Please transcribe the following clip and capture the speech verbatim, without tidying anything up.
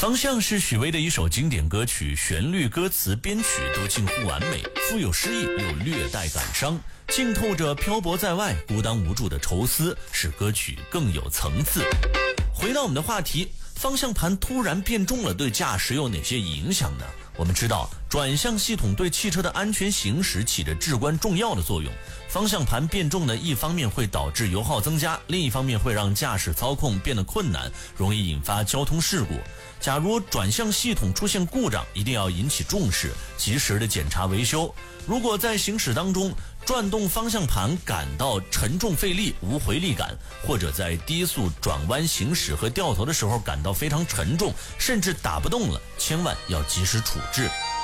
方向是许巍的一首经典歌曲，旋律、歌词、编曲都近乎完美，富有诗意又略带感伤，浸透着漂泊在外、孤单无助的愁思，使歌曲更有层次。回到我们的话题，方向盘突然变重了，对驾驶有哪些影响呢？我们知道，转向系统对汽车的安全行驶起着至关重要的作用。方向盘变重呢，一方面会导致油耗增加，另一方面会让驾驶操控变得困难，容易引发交通事故。假如转向系统出现故障，一定要引起重视，及时的检查维修。如果在行驶当中转动方向盘感到沉重费力、无回力感，或者在低速转弯行驶和掉头的时候感到非常沉重，甚至打不动了，千万要及时处置。